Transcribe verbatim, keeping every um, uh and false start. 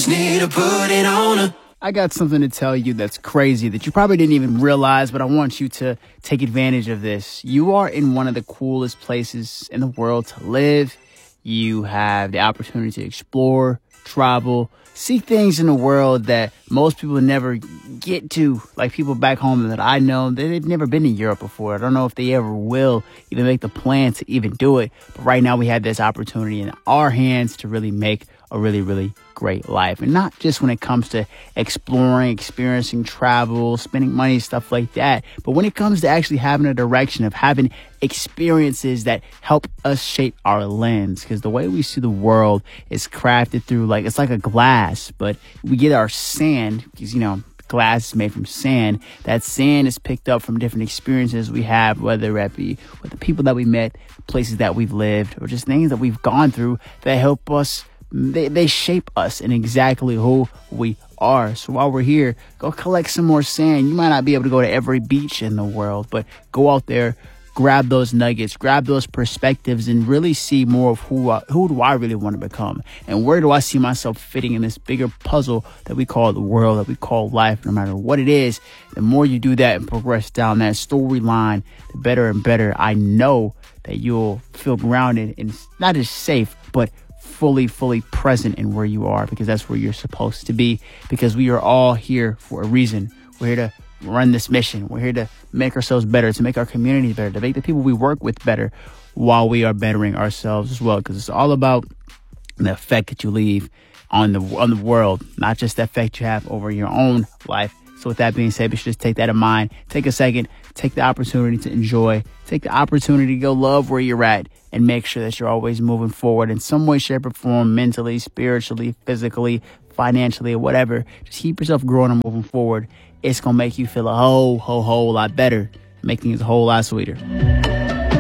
just need to put it on her. I got something to tell you that's crazy that you probably didn't even realize, but I want you to take advantage of this. You are in one of the coolest places in the world to live. You have the opportunity to explore, travel, see things in the world that most people never get to. Like people back home that I know, they've never been to Europe before. I don't know if they ever will even make the plan to even do it. But right now we have this opportunity in our hands to really make a really, really great life. And not just when it comes to exploring, experiencing travel, spending money, stuff like that. But when it comes to actually having a direction of having experiences that help us shape our lens. Because the way we see the world is crafted through, like, it's like a glass, but we get our sand, because, you know, glass is made from sand. That sand is picked up from different experiences we have, whether it be with the people that we met, places that we've lived, or just things that we've gone through that help us. They, they shape us in exactly who we are. So while we're here, go collect some more sand. You might not be able to go to every beach in the world, but go out there, grab those nuggets, grab those perspectives, and really see more of who I, who do I really want to become, and where do I see myself fitting in this bigger puzzle that we call the world, that we call life. No matter what it is, the more you do that and progress down that storyline, the better and better I know that you'll feel grounded and not just safe, but fully, fully present in where you are, because that's where you're supposed to be, because we are all here for a reason. We're here to run this mission. We're here to make ourselves better, to make our community better, to make the people we work with better, while we are bettering ourselves as well, because it's all about the effect that you leave on the on the world, not just the effect you have over your own life. So with that being said, we should just take that in mind. Take a second, take the opportunity to enjoy, take the opportunity to go love where you're at, and make sure that you're always moving forward in some way, shape, or form, mentally, spiritually, physically, financially, or whatever. Just keep yourself growing and moving forward. It's going to make you feel a whole, whole, whole lot better, make things a whole lot sweeter.